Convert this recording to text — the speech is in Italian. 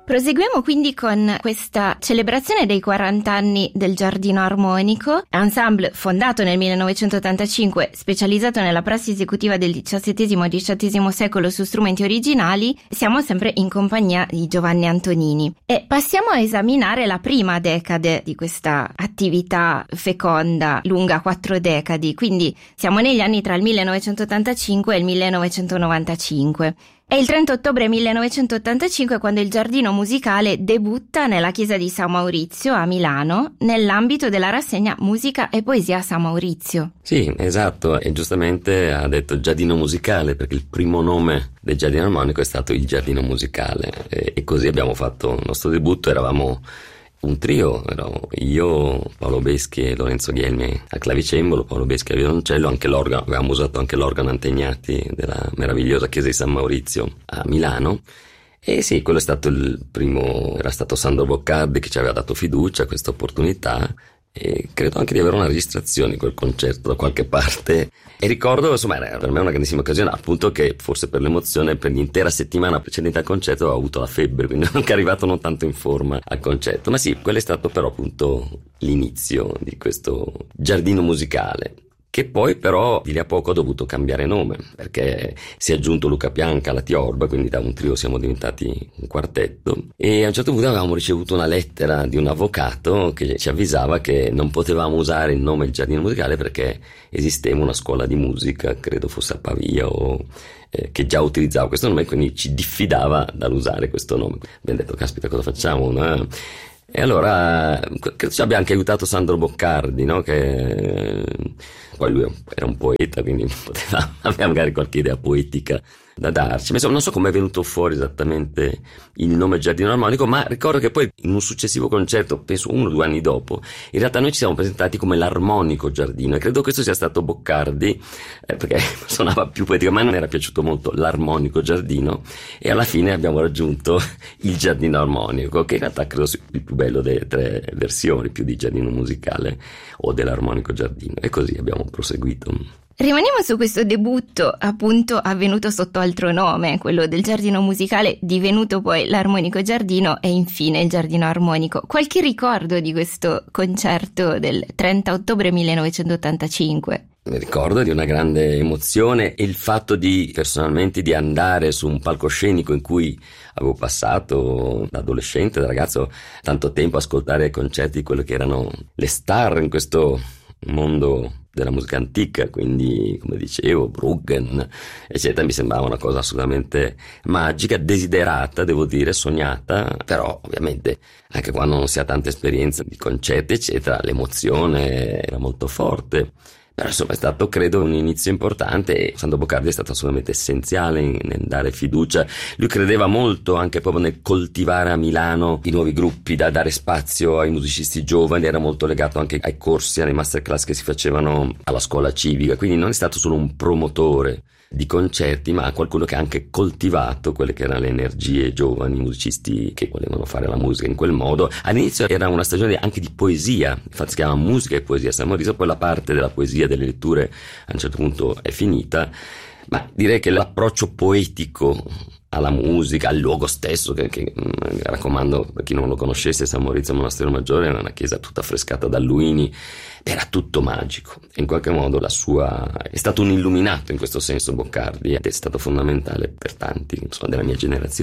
Proseguiamo quindi con questa celebrazione dei 40 anni del Giardino Armonico, ensemble fondato nel 1985, specializzato nella prassi esecutiva del XVII e XVIII secolo su strumenti originali. Siamo sempre in compagnia di Giovanni Antonini e passiamo a esaminare la prima decade di questa attività feconda, lunga 4 decadi, quindi siamo negli anni tra il 1985 e il 1995. È il 30 ottobre 1985 quando il Giardino Musicale debutta nella chiesa di San Maurizio a Milano nell'ambito della rassegna Musica e Poesia a San Maurizio. Sì, esatto, e giustamente ha detto Giardino Musicale perché il primo nome del Giardino Armonico è stato il Giardino Musicale e così abbiamo fatto il nostro debutto. Eravamo un trio, ero io, Paolo Beschi e Lorenzo Ghielmi al clavicembalo, Paolo Beschi al violoncello, anche l'organo, avevamo usato anche l'organo Antegnati della meravigliosa chiesa di San Maurizio a Milano. E sì, quello è stato il primo, era stato Sandro Boccardi che ci aveva dato fiducia a questa opportunità e credo anche di avere una registrazione di quel concerto da qualche parte. E ricordo, insomma, era per me una grandissima occasione, appunto che forse per l'emozione per l'intera settimana precedente al concerto avevo avuto la febbre, quindi non è arrivato non tanto in forma al concerto. Ma sì, quello è stato però appunto l'inizio di questo giardino musicale, che poi però di lì a poco ha dovuto cambiare nome, perché si è aggiunto Luca Pianca alla Tiorba, quindi da un trio siamo diventati un quartetto, e a un certo punto avevamo ricevuto una lettera di un avvocato che ci avvisava che non potevamo usare il nome Il Giardino Musicale perché esisteva una scuola di musica, credo fosse a Pavia che già utilizzava questo nome, quindi ci diffidava dall'usare questo nome. Abbiamo detto, caspita, cosa facciamo? No? E allora credo ci abbia anche aiutato Sandro Boccardi, no? Che poi lui era un poeta, quindi aveva magari qualche idea poetica da darci. Ma insomma, non so come è venuto fuori esattamente il nome Giardino Armonico, ma ricordo che poi in un successivo concerto, penso 1 o 2 anni dopo, in realtà noi ci siamo presentati come l'Armonico Giardino, e credo questo sia stato Boccardi, perché suonava più poetico, ma non era piaciuto molto l'Armonico Giardino, e alla fine abbiamo raggiunto il Giardino Armonico, che in realtà credo sia il più bello delle 3 versioni, più di Giardino Musicale o dell'Armonico Giardino, e così abbiamo proseguito. Rimaniamo su questo debutto appunto avvenuto sotto altro nome, quello del Giardino Musicale, divenuto poi l'Armonico Giardino e infine il Giardino Armonico. Qualche ricordo di questo concerto del 30 ottobre 1985? Mi ricordo di una grande emozione e il fatto personalmente di andare su un palcoscenico in cui avevo passato da adolescente, da ragazzo, tanto tempo a ascoltare concerti di quello che erano le star in questo mondo della musica antica, quindi come dicevo Bruggen eccetera. Mi sembrava una cosa assolutamente magica, desiderata, devo dire, sognata, però ovviamente anche quando non si ha tanta esperienza di concerti eccetera l'emozione era molto forte. Però insomma è stato, credo, un inizio importante e Sandro Boccardi è stato assolutamente essenziale nel dare fiducia. Lui credeva molto anche proprio nel coltivare a Milano i nuovi gruppi, da dare spazio ai musicisti giovani, era molto legato anche ai corsi, alle masterclass che si facevano alla scuola civica, quindi non è stato solo un promotore di concerti, ma qualcuno che ha anche coltivato quelle che erano le energie giovani, musicisti che volevano fare la musica in quel modo. All'inizio era una stagione anche di poesia, infatti si chiama Musica e Poesia a San Maurizio, poi la parte della poesia, delle letture a un certo punto è finita, ma direi che l'approccio poetico alla musica, al luogo stesso, che raccomando per chi non lo conoscesse, San Maurizio Monastero Maggiore era una chiesa tutta affrescata da Luini, era tutto magico. In qualche modo è stato un illuminato in questo senso Boccardi ed è stato fondamentale per tanti, insomma, della mia generazione.